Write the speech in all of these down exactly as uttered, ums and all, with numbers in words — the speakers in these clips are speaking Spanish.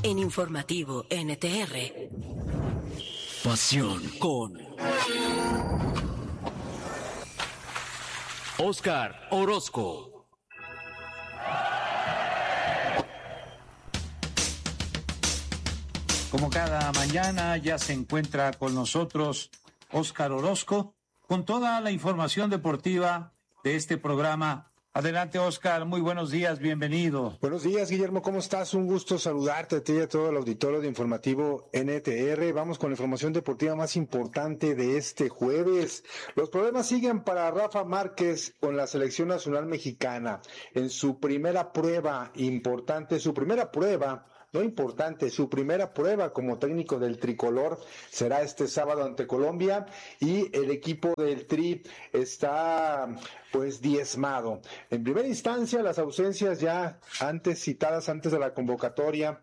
en Informativo N T R. Pasión con Óscar Orozco. Como cada mañana ya se encuentra con nosotros Óscar Orozco con toda la información deportiva de este programa. Adelante, Óscar, muy buenos días, bienvenido. Buenos días, Guillermo, ¿cómo estás? Un gusto saludarte a ti y a todo el auditorio de Informativo N T R. Vamos con la información deportiva más importante de este jueves. Los problemas siguen para Rafa Márquez con la selección nacional mexicana. En su primera prueba importante, su primera prueba No importante, su primera prueba como técnico del tricolor será este sábado ante Colombia y el equipo del Tri está pues diezmado. En primera instancia, las ausencias ya antes citadas antes de la convocatoria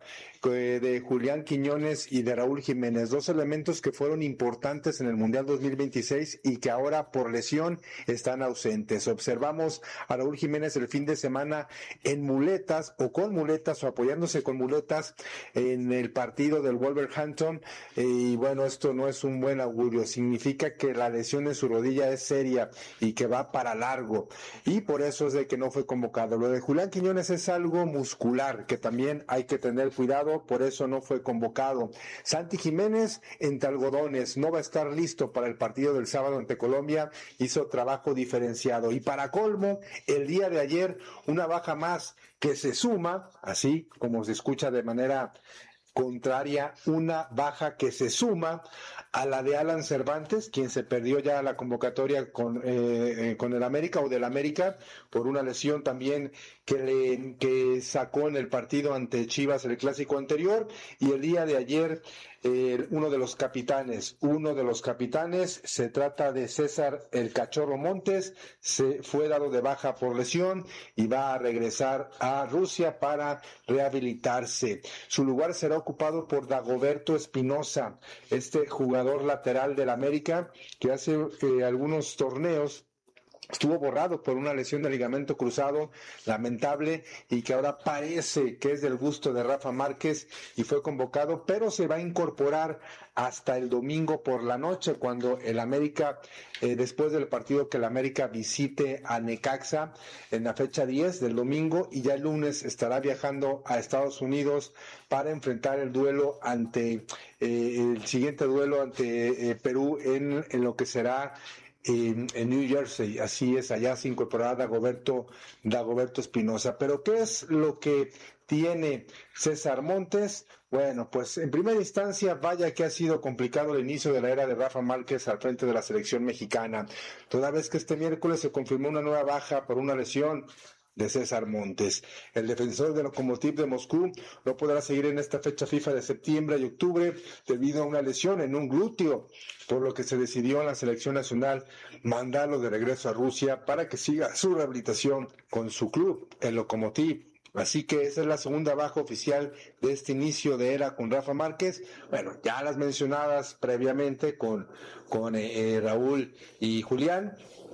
de Julián Quiñones y de Raúl Jiménez, dos elementos que fueron importantes en el Mundial dos mil veintiséis y que ahora por lesión están ausentes. Observamos a Raúl Jiménez el fin de semana en muletas o con muletas o apoyándose con muletas en el partido del Wolverhampton, y bueno, esto no es un buen augurio, significa que la lesión en su rodilla es seria y que va para largo, y por eso es de que no fue convocado. Lo de Julián Quiñones es algo muscular que también hay que tener cuidado, por eso no fue convocado. Santi Jiménez entre algodones, no va a estar listo para el partido del sábado ante Colombia, hizo trabajo diferenciado, y para colmo, el día de ayer una baja más que se suma, así como se escucha de manera contraria, una baja que se suma a la de Alan Cervantes, quien se perdió ya la convocatoria con eh, con el América o del América por una lesión también que le que sacó en el partido ante Chivas el clásico anterior, y el día de ayer eh, uno de los capitanes, uno de los capitanes se trata de César el Cachorro Montes, se fue dado de baja por lesión y va a regresar a Rusia para rehabilitarse. Su lugar será ocupado por Dagoberto Espinosa, este jugador lateral del América que hace eh, algunos torneos estuvo borrado por una lesión de ligamento cruzado lamentable y que ahora parece que es del gusto de Rafa Márquez y fue convocado, pero se va a incorporar hasta el domingo por la noche cuando el América, eh, después del partido que el América visite a Necaxa en la fecha diez del domingo, y ya el lunes estará viajando a Estados Unidos para enfrentar el duelo ante, eh, el siguiente duelo ante eh, Perú en, en lo que será En, en New Jersey. Así es, allá se incorporará Dagoberto, Dagoberto Espinosa. Pero ¿qué es lo que tiene César Montes? Bueno, pues en primera instancia, vaya que ha sido complicado el inicio de la era de Rafa Márquez al frente de la selección mexicana, toda vez que este miércoles se confirmó una nueva baja por una lesión de César Montes. El defensor de Lokomotiv de Moscú no podrá seguir en esta fecha FIFA de septiembre y octubre debido a una lesión en un glúteo, por lo que se decidió en la selección nacional mandarlo de regreso a Rusia para que siga su rehabilitación con su club, el Lokomotiv. Así que esa es la segunda baja oficial de este inicio de era con Rafa Márquez. Bueno, ya las mencionadas previamente con, con eh, Raúl y Julián,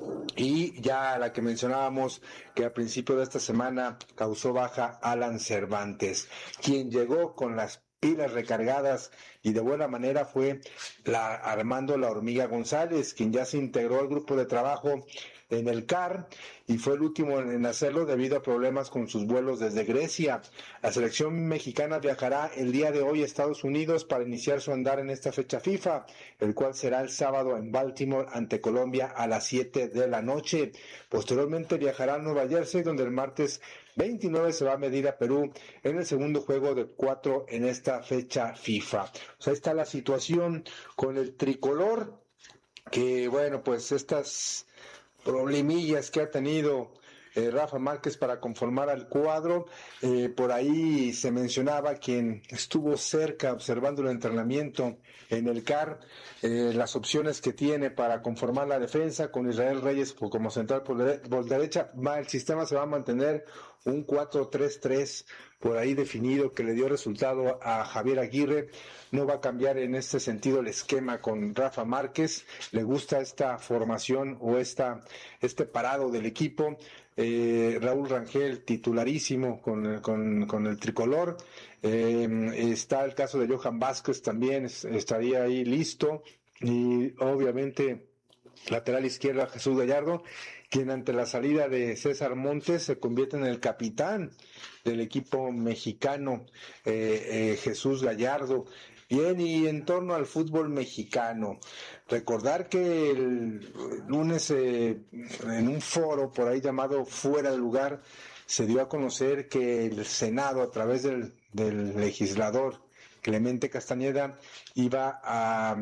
y ya la que mencionábamos que al principio de esta semana causó baja Alan Cervantes. Quien llegó con las pilas recargadas y de buena manera fue la Armando La Hormiga González, quien ya se integró al grupo de trabajo en el C A R y fue el último en hacerlo debido a problemas con sus vuelos desde Grecia. La selección mexicana viajará el día de hoy a Estados Unidos para iniciar su andar en esta fecha FIFA, el cual será el sábado en Baltimore ante Colombia a las siete de la noche. Posteriormente viajará a Nueva Jersey, donde el martes veintinueve se va a medir a Perú en el segundo juego de cuatro en esta fecha FIFA. O sea, ahí está la situación con el tricolor, que bueno, pues estas problemillas que ha tenido eh, Rafa Márquez para conformar al cuadro. Eh, por ahí se mencionaba quien estuvo cerca observando el entrenamiento en el C A R, eh, las opciones que tiene para conformar la defensa con Israel Reyes como central por, dere- por derecha. Va, el sistema se va a mantener un cuatro tres tres por ahí definido que le dio resultado a Javier Aguirre. No va a cambiar en este sentido el esquema con Rafa Márquez. Le gusta esta formación o esta este parado del equipo. eh, Raúl Rangel, titularísimo con, con, con el tricolor. Eh, está el caso de Johan Vázquez, también es, estaría ahí listo. Y obviamente lateral izquierdo Jesús Gallardo, quien ante la salida de César Montes se convierte en el capitán del equipo mexicano, eh, eh, Jesús Gallardo. Bien, y en torno al fútbol mexicano, recordar que el lunes eh, en un foro por ahí llamado Fuera de Lugar, se dio a conocer que el Senado, a través del, del legislador Clemente Castañeda, iba a,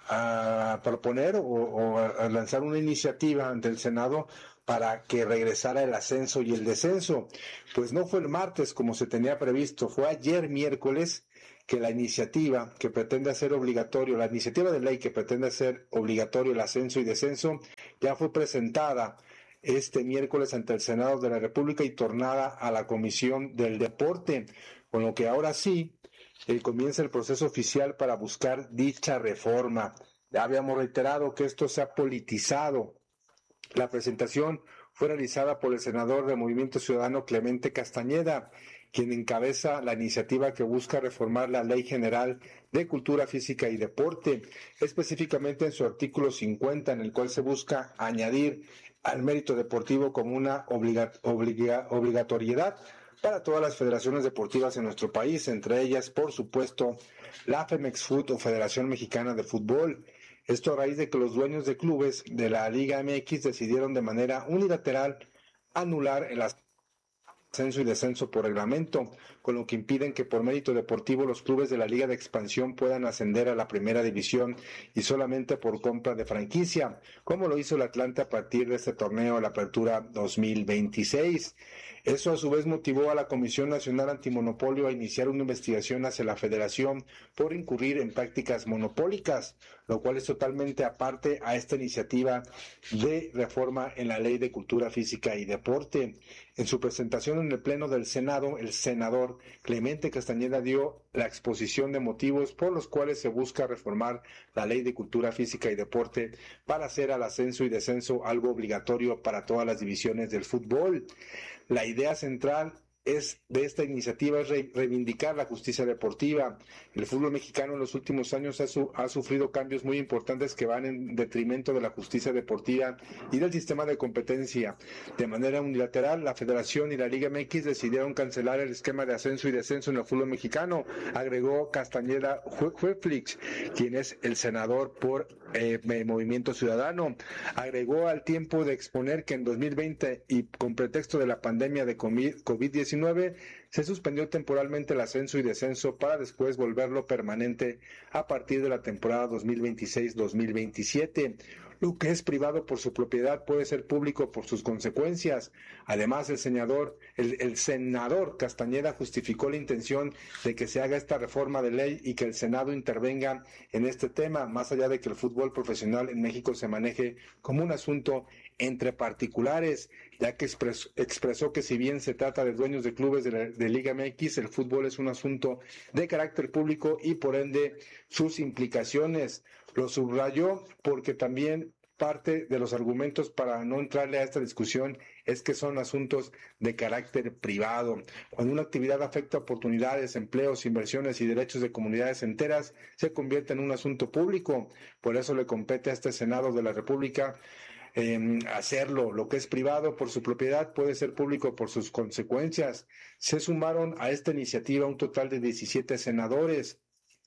a proponer o, o a lanzar una iniciativa ante el Senado para que regresara el ascenso y el descenso. Pues no fue el martes como se tenía previsto, fue ayer miércoles que la iniciativa que pretende hacer obligatorio, la iniciativa de ley que pretende hacer obligatorio el ascenso y descenso, ya fue presentada este miércoles ante el Senado de la República y tornada a la Comisión del Deporte, con lo que ahora sí eh, comienza el proceso oficial para buscar dicha reforma. Ya habíamos reiterado que esto se ha politizado. La presentación fue realizada por el senador de Movimiento Ciudadano Clemente Castañeda, quien encabeza la iniciativa que busca reformar la Ley General de Cultura Física y Deporte, específicamente en su artículo cincuenta, en el cual se busca añadir al mérito deportivo como una obliga, obliga, obligatoriedad para todas las federaciones deportivas en nuestro país, entre ellas, por supuesto, la Femexfut o Federación Mexicana de Fútbol. Esto a raíz de que los dueños de clubes de la Liga M X decidieron de manera unilateral anular el ascenso y descenso por reglamento, con lo que impiden que por mérito deportivo los clubes de la Liga de Expansión puedan ascender a la primera división y solamente por compra de franquicia, como lo hizo el Atlante a partir de este torneo, la Apertura dos mil veintiséis. Eso a su vez motivó a la Comisión Nacional Antimonopolio a iniciar una investigación hacia la Federación por incurrir en prácticas monopólicas, lo cual es totalmente aparte a esta iniciativa de reforma en la Ley de Cultura Física y Deporte. En su presentación en el Pleno del Senado, el senador Clemente Castañeda dio la exposición de motivos por los cuales se busca reformar la Ley de Cultura Física y Deporte para hacer al ascenso y descenso algo obligatorio para todas las divisiones del fútbol. La idea central es de esta iniciativa es re, reivindicar la justicia deportiva. El fútbol mexicano en los últimos años ha, su, ha sufrido cambios muy importantes que van en detrimento de la justicia deportiva y del sistema de competencia. De manera unilateral, la Federación y la Liga M X decidieron cancelar el esquema de ascenso y descenso en el fútbol mexicano, agregó Castañeda Hueflix, quien es el senador por eh, Movimiento Ciudadano. Agregó al tiempo de exponer que en dos mil veinte y con pretexto de la pandemia de COVID diecinueve se suspendió temporalmente el ascenso y descenso para después volverlo permanente a partir de la temporada dos mil veintiséis dos mil veintisiete. Lo que es privado por su propiedad puede ser público por sus consecuencias. Además, el senador, el, el senador Castañeda justificó la intención de que se haga esta reforma de ley y que el Senado intervenga en este tema, más allá de que el fútbol profesional en México se maneje como un asunto entre particulares, ya que expresó, expresó que si bien se trata de dueños de clubes de, la, de Liga M X, el fútbol es un asunto de carácter público y por ende sus implicaciones. Lo subrayó porque también parte de los argumentos para no entrarle a esta discusión es que son asuntos de carácter privado. Cuando una actividad afecta oportunidades, empleos, inversiones y derechos de comunidades enteras, se convierte en un asunto público. Por eso le compete a este Senado de la República Eh, hacerlo. Lo que es privado por su propiedad puede ser público por sus consecuencias. Se sumaron a esta iniciativa un total de diecisiete senadores.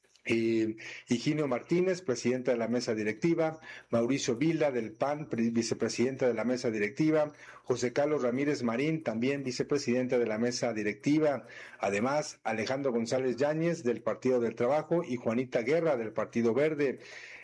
Eh, Higinio Martínez, presidenta de la mesa directiva, Mauricio Vila del P A N, vicepresidenta de la mesa directiva, José Carlos Ramírez Marín, también vicepresidenta de la mesa directiva, además Alejandro González Yáñez del Partido del Trabajo y Juanita Guerra del Partido Verde.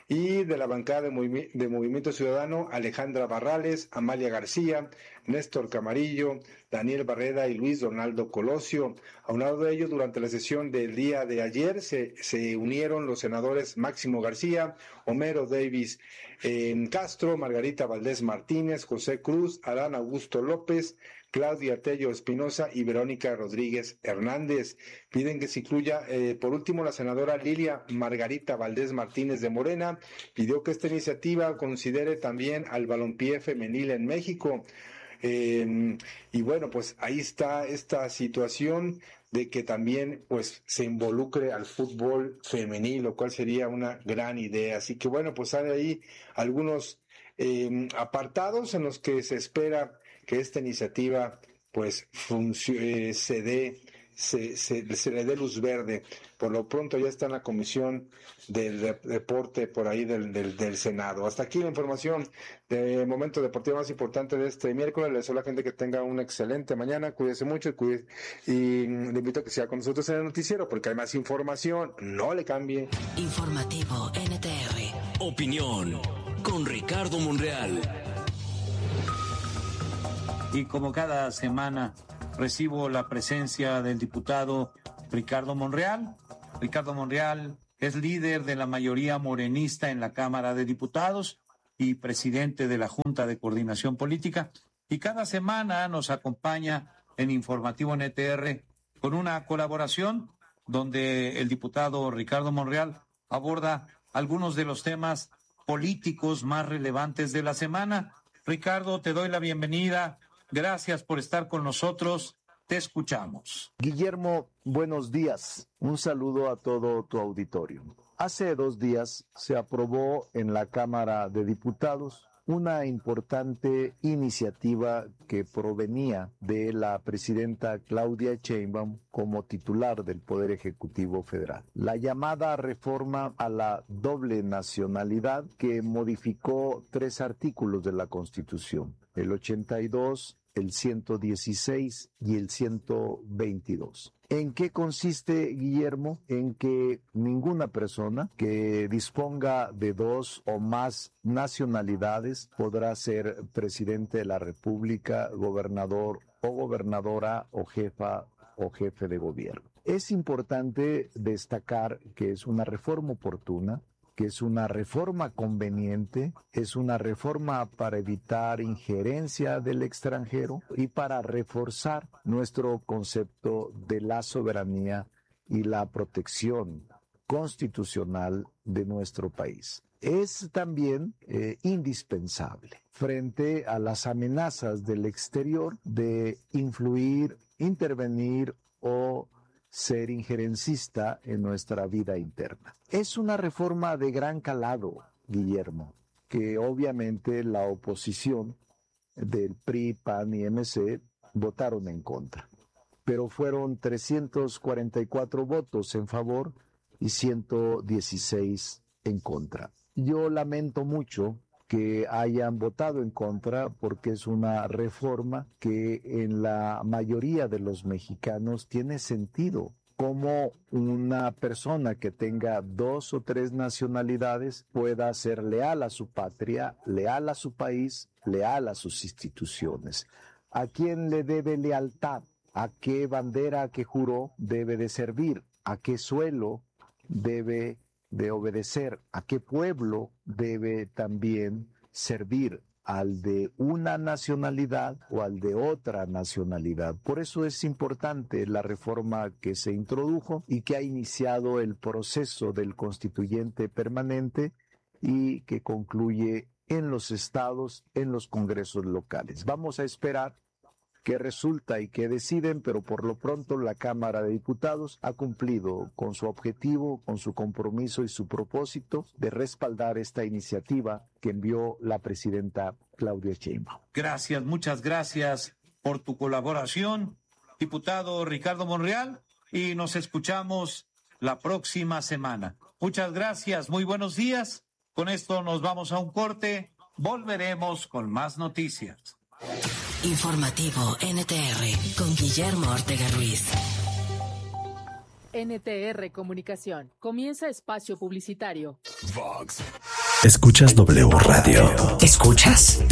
Y de la bancada de, Movi- de Movimiento Ciudadano, Alejandra Barrales, Amalia García, Néstor Camarillo, Daniel Barreda y Luis Donaldo Colosio. Aunado de ello, durante la sesión del día de ayer se, se unieron los senadores Máximo García, Homero Davis eh, Castro, Margarita Valdés Martínez, José Cruz, Adán Augusto López, Claudia Tello Espinosa y Verónica Rodríguez Hernández. Piden que se incluya, eh, por último, la senadora Lilia Margarita Valdés Martínez de Morena, pidió que esta iniciativa considere también al balompié femenil en México. Eh, y bueno, pues ahí está esta situación de que también pues se involucre al fútbol femenil, lo cual sería una gran idea. Así que bueno, pues hay ahí algunos eh, apartados en los que se espera que esta iniciativa pues func- eh, se dé, se, se, se le dé luz verde. Por lo pronto ya está en la Comisión del de, Deporte por ahí del, del, del Senado. Hasta aquí la información de momento deportivo más importante de este miércoles. Les deseo a la gente que tenga una excelente mañana, cuídese mucho y, cuide, y le invito a que siga con nosotros en el noticiero porque hay más información. No le cambie. Informativo N T R. Opinión con Ricardo Monreal. Y como cada semana recibo la presencia del diputado Ricardo Monreal. Ricardo Monreal es líder de la mayoría morenista en la Cámara de Diputados y presidente de la Junta de Coordinación Política. Y cada semana nos acompaña en Informativo N T R con una colaboración donde el diputado Ricardo Monreal aborda algunos de los temas políticos más relevantes de la semana. Ricardo, te doy la bienvenida. Gracias por estar con nosotros. Te escuchamos. Guillermo, buenos días. Un saludo a todo tu auditorio. Hace dos días se aprobó en la Cámara de Diputados una importante iniciativa que provenía de la presidenta Claudia Sheinbaum como titular del Poder Ejecutivo Federal. La llamada reforma a la doble nacionalidad que modificó tres artículos de la Constitución, el ochenta y dos, el ciento dieciséis y el ciento veintidós. ¿En qué consiste, Guillermo? En que ninguna persona que disponga de dos o más nacionalidades podrá ser presidente de la República, gobernador o gobernadora o jefa o jefe de gobierno. Es importante destacar que es una reforma oportuna, que es una reforma conveniente, es una reforma para evitar injerencia del extranjero y para reforzar nuestro concepto de la soberanía y la protección constitucional de nuestro país. Es también eh, indispensable frente a las amenazas del exterior de influir, intervenir o ser injerencista en nuestra vida interna. Es una reforma de gran calado, Guillermo, que obviamente la oposición del P R I, P A N y M C votaron en contra, pero fueron trescientos cuarenta y cuatro votos en favor y ciento dieciséis en contra. Yo lamento mucho que hayan votado en contra porque es una reforma que en la mayoría de los mexicanos tiene sentido. Como una persona que tenga dos o tres nacionalidades pueda ser leal a su patria, leal a su país, leal a sus instituciones. ¿A quién le debe lealtad? ¿A qué bandera que juró debe de servir? ¿A qué suelo debe de obedecer? ¿A qué pueblo debe también servir? ¿Al de una nacionalidad o al de otra nacionalidad? Por eso es importante la reforma que se introdujo y que ha iniciado el proceso del constituyente permanente y que concluye en los estados, en los congresos locales. Vamos a esperar qué resulta y qué deciden, pero por lo pronto la Cámara de Diputados ha cumplido con su objetivo, con su compromiso y su propósito de respaldar esta iniciativa que envió la presidenta Claudia Sheinbaum. Gracias, muchas gracias por tu colaboración, diputado Ricardo Monreal, y nos escuchamos la próxima semana. Muchas gracias, muy buenos días. Con esto nos vamos a un corte, volveremos con más noticias. Informativo N T R con Guillermo Ortega Ruiz. N T R Comunicación. Comienza espacio publicitario. Vox. ¿Escuchas W Radio? ¿Escuchas?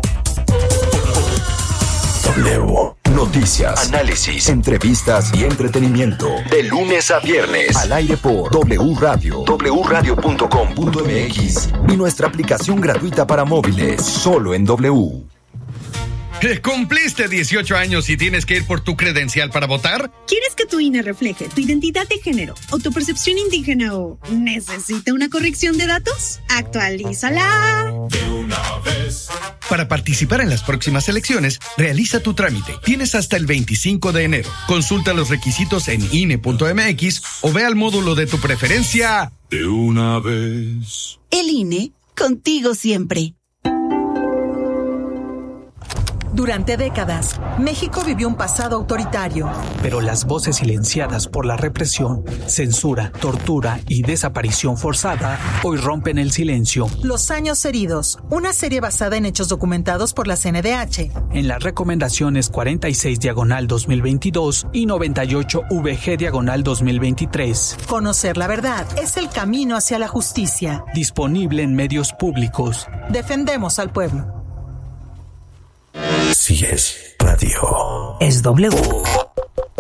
W. Noticias, análisis, entrevistas y entretenimiento. De lunes a viernes. Al aire por W Radio. w radio punto com punto m x. Y nuestra aplicación gratuita para móviles. Solo en W. ¿Cumpliste dieciocho años y tienes que ir por tu credencial para votar? ¿Quieres que tu I N E refleje tu identidad de género o tu percepción indígena o necesita una corrección de datos? ¡Actualízala! De una vez, Para participar en las próximas elecciones, realiza tu trámite. Tienes hasta el veinticinco de enero. Consulta los requisitos en I N E punto M X o ve al módulo de tu preferencia de una vez. El I N E, contigo siempre. Durante décadas, México vivió un pasado autoritario. Pero las voces silenciadas por la represión, censura, tortura y desaparición forzada hoy rompen el silencio. Los años heridos, una serie basada en hechos documentados por la C N D H. En las recomendaciones cuarenta y seis diagonal dos mil veintidós y noventa y ocho V G diagonal dos mil veintitrés. Conocer la verdad es el camino hacia la justicia. Disponible en medios públicos. Defendemos al pueblo. Si es radio. Es W.